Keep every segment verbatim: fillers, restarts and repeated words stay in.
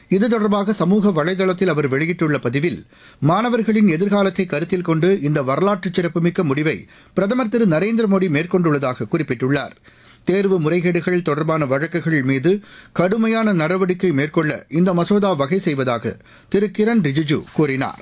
இது தொடர்பாக சமூக வலைதளத்தில் அவர் வெளியிட்டுள்ள பதிவில், மாணவர்களின் எதிர்காலத்தை கருத்தில் கொண்டு இந்த வரலாற்று சிறப்புமிக்க முடிவை பிரதமர் திரு நரேந்திர மோடி மேற்கொண்டுள்ளதாக குறிப்பிட்டுள்ளார். தேர்வு முறைகேடுகள் தொடர்பான வழக்குகள் மீது கடுமையான நடவடிக்கை மேற்கொள்ள இந்த மசோதா வகை செய்வதாக திரு கிரண் ரிஜிஜு கூறினார்.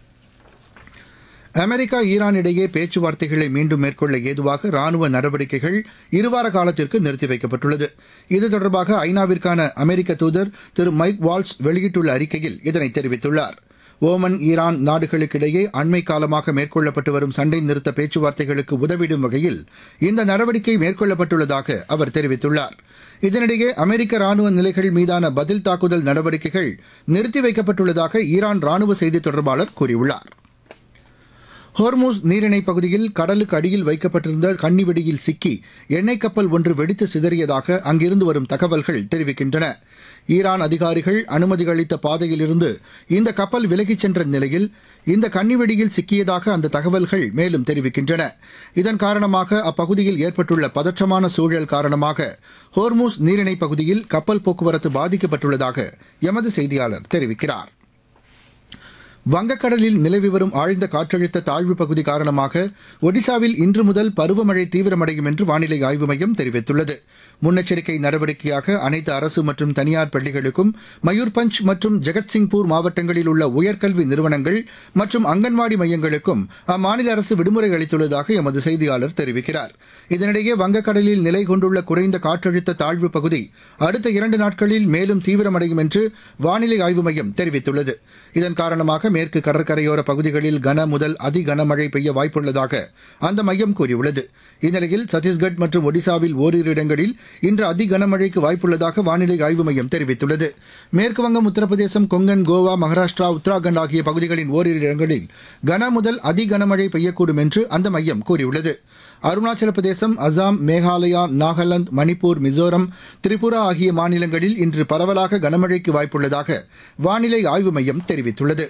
அமெரிக்கா ஈரான் இடையே பேச்சுவார்த்தைகளை மீண்டும் மேற்கொள்ள ஏதுவாக ராணுவ நடவடிக்கைகள் இருவார காலத்திற்கு நிறுத்தி வைக்கப்பட்டுள்ளது. இது தொடர்பாக ஐநாவிற்கான அமெரிக்க தூதர் திரு மைக் வால்ஸ் வெளியிட்டுள்ள அறிக்கையில் இதனை தெரிவித்துள்ளார். ஓமன், ஈரான் நாடுகளுக்கிடையே அண்மை காலமாக மேற்கொள்ளப்பட்டு வரும் சண்டை நிறுத்த பேச்சுவார்த்தைகளுக்கு உதவிடும் வகையில் இந்த நடவடிக்கை மேற்கொள்ளப்பட்டுள்ளதாக அவர் தெரிவித்துள்ளார். இதனிடையே அமெரிக்க ராணுவ நிலைகள் மீதான பதில் தாக்குதல் நடவடிக்கைகள் நிறுத்தி வைக்கப்பட்டுள்ளதாக ஈரான் ராணுவ செய்தித் தொடர்பாளர் கூறியுள்ளார். ஹோர்மூஸ் நீரிணைப் பகுதியில் கடலுக்கு அடியில் வைக்கப்பட்டிருந்த கன்னிவெடியில் சிக்கி எண்ணெய் கப்பல் ஒன்று வெடித்து சிதறியதாக அங்கிருந்து வரும் தகவல்கள் தெரிவிக்கின்றன. ஈரான் அதிகாரிகள் அனுமதி அளித்த பாதையிலிருந்து இந்த கப்பல் விலகிச் சென்ற நிலையில் இந்த கன்னிவெடியில் சிக்கியதாக அந்த தகவல்கள் மேலும் தெரிவிக்கின்றன. இதன் காரணமாக அப்பகுதியில் ஏற்பட்டுள்ள பதற்றமான சூழல் காரணமாக ஹோர்மூஸ் நீரிணைப் பகுதியில் கப்பல் போக்குவரத்து பாதிக்கப்பட்டுள்ளதாக எமது செய்தியாளர் தெரிவிக்கிறார். வங்கக்கடலில் நிலவி வரும் ஆழ்ந்த காற்றழுத்த தாழ்வுப் பகுதி காரணமாக ஒடிசாவில் இன்று முதல் பருவமழை தீவிரமடையும் என்று வானிலை ஆய்வு மையம் தெரிவித்துள்ளது. முன்னெச்சரிக்கை நடவடிக்கையாக அனைத்து அரசு மற்றும் தனியார் பள்ளிகளுக்கும் மயூர்பஞ்ச் மற்றும் ஜெகத்சிங்பூர் மாவட்டங்களில் உள்ள உயர்கல்வி நிறுவனங்கள் மற்றும் அங்கன்வாடி மையங்களுக்கும் அம்மாநில அரசு விடுமுறை அளித்துள்ளதாக எமது செய்தியாளர் தெரிவிக்கிறார். இதனிடையே வங்கக்கடலில் நிலை கொண்டுள்ள குறைந்த காற்றழுத்த தாழ்வுப் பகுதி அடுத்த இரண்டு நாட்களில் மேலும் தீவிரமடையும் என்று வானிலை ஆய்வு மையம் தெரிவித்துள்ளது. இதன் காரணமாக மேற்கு கடற்கரையோர பகுதிகளில் கன முதல் அதி கனமழை பெய்ய வாய்ப்புள்ளதாக அந்த மையம் கூறியுள்ளது. இந்நிலையில் சத்தீஸ்கட் மற்றும் ஒடிசாவில் ஓரிரு இடங்களில் இன்று அதி கனமழைக்கு வாய்ப்புள்ளதாக வானிலை ஆய்வு மையம் தெரிவித்துள்ளது. மேற்குவங்கம், உத்தரப்பிரதேசம், கொங்கன், கோவா, மகாராஷ்டிரா, உத்தராகண்ட் ஆகிய பகுதிகளின் ஓரிரு இடங்களில் கன முதல் அதி கனமழை பெய்யக்கூடும் என்று அந்த மையம் கூறியுள்ளது. அருணாச்சல பிரதேசம், அசாம், மேகாலயா, நாகாலாந்து, மணிப்பூர், மிசோரம், திரிபுரா ஆகிய மாநிலங்களில் இன்று பரவலாக கனமழைக்கு வாய்ப்புள்ளதாக வானிலை ஆய்வு மையம் தெரிவித்துள்ளது.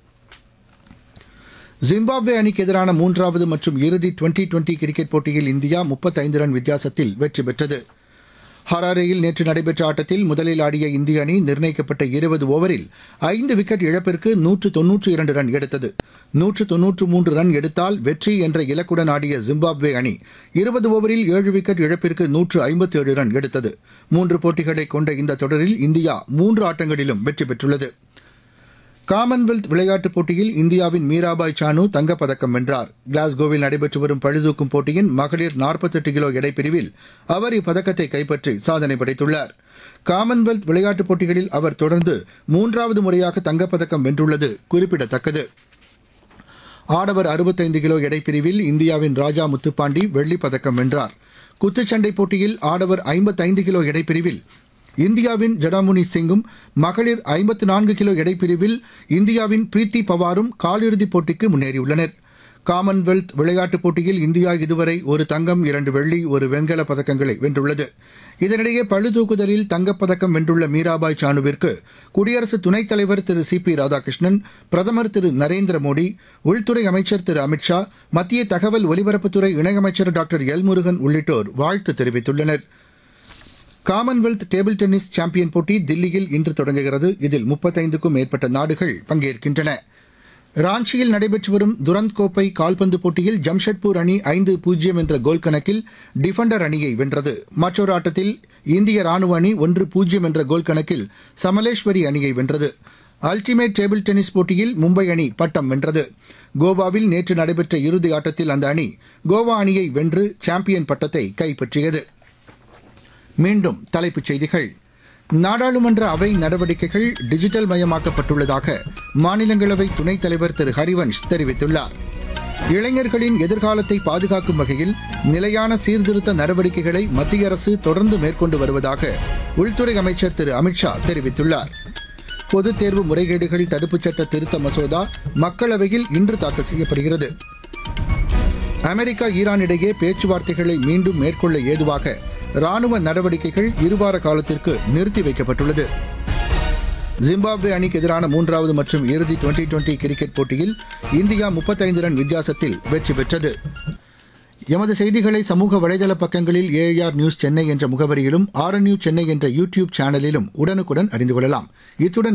ஜிம்பாப்வே அணிக்கு எதிரான மூன்றாவது மற்றும் இறுதி டுவெண்டி டுவெண்டி கிரிக்கெட் போட்டியில் இந்தியா முப்பத்தைந்து ரன் வித்தியாசத்தில் வெற்றி பெற்றது. ஹராரேயில் நேற்று நடைபெற்ற ஆட்டத்தில் முதலில் ஆடிய இந்திய அணி நிர்ணயிக்கப்பட்ட இருபது ஓவரில் ஐந்து விக்கெட் இழப்பிற்கு நூற்று தொன்னூற்று இரண்டு ரன் எடுத்தது. நூற்று தொன்னூற்று மூன்று ரன் எடுத்தால் வெற்றி என்ற இலக்குடன் ஆடிய ஜிம்பாப்வே அணி இருபது ஓவரில் ஏழு விக்கெட் இழப்பிற்கு நூற்று ஐம்பத்தி ஏழு ரன் எடுத்தது. மூன்று போட்டிகளை கொண்ட இந்த தொடரில் இந்தியா மூன்று ஆட்டங்களிலும் வெற்றி பெற்றுள்ளது. காமன்வெல்த் விளையாட்டுப் போட்டியில் இந்தியாவின் மீராபாய் சானு தங்கப்பதக்கம் வென்றார். கிளாஸ்கோவில் நடைபெற்று வரும் பளுதூக்கும் போட்டியின் மகளிர் நாற்பத்தெட்டு கிலோ எடைப்பிரிவில் அவர் இப்பதக்கத்தை கைப்பற்றி சாதனை படைத்துள்ளார். காமன்வெல்த் விளையாட்டுப் போட்டிகளில் அவர் தொடர்ந்து மூன்றாவது முறையாக தங்கப்பதக்கம் வென்றுள்ளது குறிப்பிடத்தக்கது. ஆடவர் அறுபத்தைந்து கிலோ எடைப்பிரிவில் இந்தியாவின் ராஜா முத்துப்பாண்டி வெள்ளிப் பதக்கம் வென்றார். குத்துச்சண்டை போட்டியில் ஆடவர் ஐம்பத்தைந்து கிலோ எடைப்பிரிவில் இந்தியாவின் ஜடாமுனி சிங்கும், மகளிர் ஐம்பத்து நான்கு கிலோ எடைப்பிரிவில் இந்தியாவின் பிரீத்தி பவாரும் காலிறுதிப் போட்டிக்கு முன்னேறியுள்ளனர். காமன்வெல்த் விளையாட்டுப் போட்டியில் இந்தியா இதுவரை ஒரு தங்கம், இரண்டு வெள்ளி, ஒரு வெண்கலப் பதக்கங்களை வென்றுள்ளது. இதனிடையே பளுதூக்குதலில் தங்கப்பதக்கம் வென்றுள்ள மீராபாய் சானுவிற்கு குடியரசு துணைத் தலைவர் திரு சி பி ராதாகிருஷ்ணன், பிரதமர் திரு நரேந்திர மோடி, உள்துறை அமைச்சர் திரு அமித்ஷா, மத்திய தகவல் ஒலிபரப்புத்துறை இணையமைச்சர் டாக்டர் எல் முருகன் உள்ளிட்டோர் வாழ்த்து தெரிவித்துள்ளனர். காமன்வெல்த் டேபிள் டென்னிஸ் சாம்பியன் போட்டி தில்லியில் இன்று தொடங்குகிறது. இதில் முப்பத்தைந்துக்கும் மேற்பட்ட நாடுகள் பங்கேற்கின்றன. ராஞ்சியில் நடைபெற்று வரும் துரந்த் கோப்பை கால்பந்து போட்டியில் ஜம்ஷெட்பூர் அணி ஐந்து பூஜ்ஜியம் என்ற கோல் கணக்கில் டிஃபெண்டர் அணியை வென்றது. மற்றொரு ஆட்டத்தில் இந்திய ராணுவ அணி ஒன்று பூஜ்ஜியம் என்ற கோல் கணக்கில் சமலேஸ்வரி அணியை வென்றது. அல்டிமேட் டேபிள் டென்னிஸ் போட்டியில் மும்பை அணி பட்டம் வென்றது. கோவாவில் நேற்று நடைபெற்ற இறுதி ஆட்டத்தில் அந்த அணி கோவா அணியை வென்று சாம்பியன் பட்டத்தை கைப்பற்றியது. மீண்டும் தலைப்புச் செய்திகள். நாடாளுமன்ற அவை நடவடிக்கைகள் டிஜிட்டல் மயமாக்கப்பட்டுள்ளதாக மாநிலங்களவை துணைத் தலைவர் திரு ஹரிவன்ஷ் தெரிவித்துள்ளார். இளைஞர்களின் எதிர்காலத்தை பாதுகாக்கும் வகையில் நிலையான சீர்திருத்த நடவடிக்கைகளை மத்திய அரசு தொடர்ந்து மேற்கொண்டு வருவதாக உள்துறை அமைச்சர் திரு அமித்ஷா தெரிவித்துள்ளார். பொதுத் தேர்வு முறைகேடுகள் தடுப்புச் சட்ட திருத்த மசோதா மக்களவையில் இன்று தாக்கல் செய்யப்படுகிறது. அமெரிக்கா ஈரான் இடையே பேச்சுவார்த்தைகளை மீண்டும் மேற்கொள்ள ஏதுவாக ராணுவ நடவடிக்கைகள் இருவார காலத்திற்கு நிறுத்தி வைக்கப்பட்டுள்ளது. ஜிம்பாப்வே அணிக்கு எதிரான மூன்றாவது மற்றும் இறுதி டுவெண்டி டுவெண்டி கிரிக்கெட் போட்டியில் இந்தியா முப்பத்தைந்து ரன் வித்தியாசத்தில் வெற்றி பெற்றது. எமது செய்திகளை சமூக வலைதள பக்கங்களில் ஏஆர் நியூஸ் சென்னை என்ற முகவரியிலும், ஆர்என்யூ சென்னை என்ற யூடியூப் சேனலிலும் உடனுக்குடன் அறிந்து கொள்ளலாம். இத்துடன்